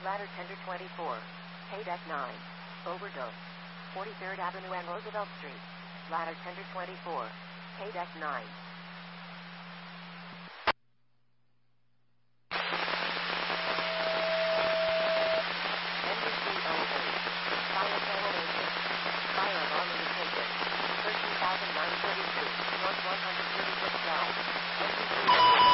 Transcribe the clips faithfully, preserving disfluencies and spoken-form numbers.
Ladder Tender twenty-four. Haydeck nine. Overdose. forty-third Avenue and Roosevelt Street. Ladder Tender twenty-four. Haydeck nine. Engine three oh eight. Fire panel eighteen. Fire alarm indicated. thirteen thousand nine hundred thirty-two. North one hundred thirty-sixth Drive. Engine three oh eight.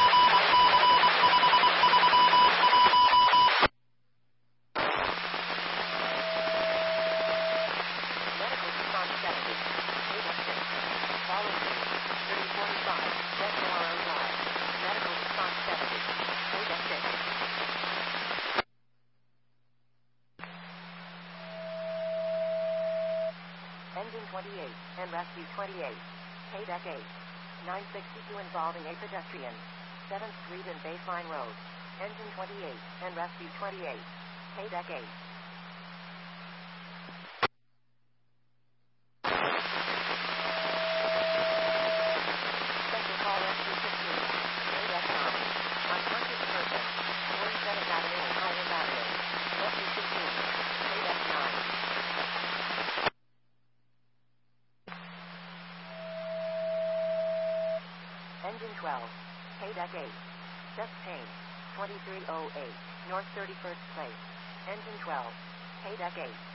Engine twenty-eight, and Rescue twenty-eight. Haydeck eight. nine sixty-two involving a pedestrian. seventh Street and Baseline Road. Engine twenty-eight, and Rescue twenty-eight. Haydeck eight. Special call Rescue fifteen. Haydeck nine. Unconscious person. forty-seventh Avenue and Highland Avenue. Rescue fifteen. Haydeck nine. Engine twelve. Haydeck eight. Chest pain. twenty-three oh eight. North thirty-first Place. Engine twelve. Haydeck eight.